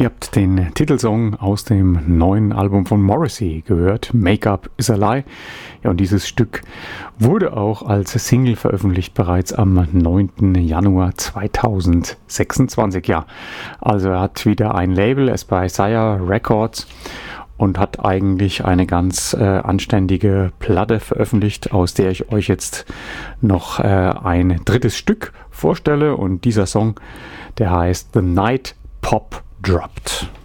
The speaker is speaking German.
Ihr habt den Titelsong aus dem neuen Album von Morrissey gehört, Make Up Is a Lie. Ja, und dieses Stück wurde auch als Single veröffentlicht, bereits am 9. Januar 2026. Ja, also er hat wieder ein Label, es bei Sire Records, und hat eigentlich eine ganz anständige Platte veröffentlicht, aus der ich euch jetzt noch ein drittes Stück vorstelle. Und dieser Song, der heißt The Night Pop Dropped.